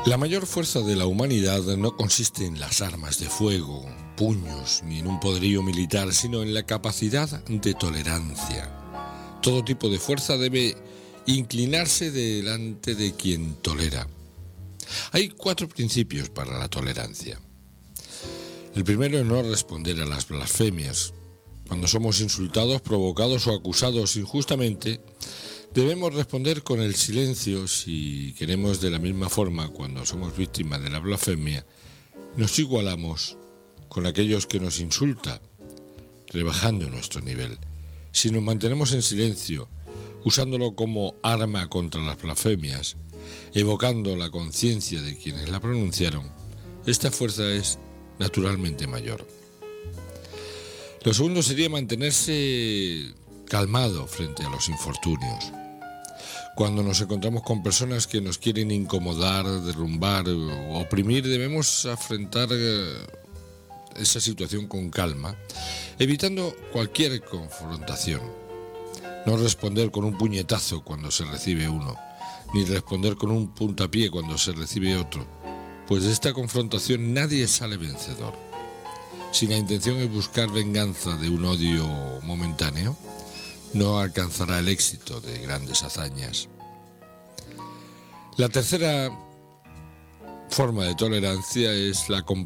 La mayor fuerza de la humanidad no consiste en las armas de fuego, puños, ni en un poderío militar, sino en la capacidad de tolerancia. Todo tipo de fuerza debe inclinarse delante de quien tolera. Hay 4 principios para la tolerancia. El primero es no responder a las blasfemias. Cuando somos insultados, provocados o acusados injustamente, debemos responder con el silencio. Si queremos de la misma forma, cuando somos víctimas de la blasfemia, nos igualamos con aquellos que nos insultan, rebajando nuestro nivel. Si nos mantenemos en silencio, usándolo como arma contra las blasfemias, evocando la conciencia de quienes la pronunciaron, esta fuerza es naturalmente mayor. Lo segundo sería mantenerse calmado frente a los infortunios. Cuando nos encontramos con personas que nos quieren incomodar, derrumbar o oprimir, debemos afrontar esa situación con calma, evitando cualquier confrontación. No responder con un puñetazo cuando se recibe uno, ni responder con un puntapié cuando se recibe otro, pues de esta confrontación nadie sale vencedor. Si la intención es buscar venganza de un odio momentáneo, no alcanzará el éxito de grandes hazañas. La tercera forma de tolerancia es la compasión.